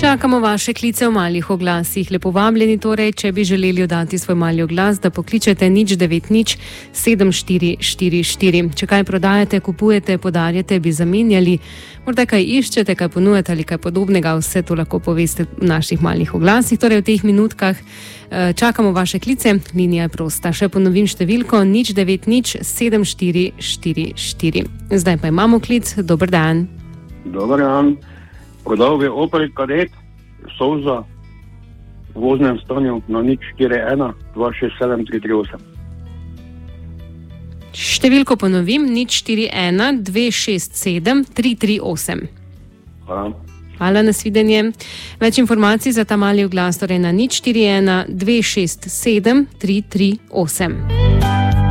Čakamo vaše klice v malih oglasih. Lepo vabljeni torej, če bi želeli oddati svoj mali oglas, da pokličete 090 7444. Če kaj prodajate, kupujete, podarjate, bi zamenjali, morda kaj iščete, kaj ponujete ali kaj podobnega, vse to lahko poveste v naših malih oglasih. Torej v teh minutkah čakamo vaše klice, linija je prosta. Še ponovim številko 090 7444. Zdaj pa imamo klic. Dober dan. Dobar dan. Prodal bi Opel Kadett Souza v voznem stanju na 041 267 338. Številko ponovim, 041 267 338. Hvala. Hvala, nasvidenje. Več informacij za ta mali oglas torej na 041 267 338.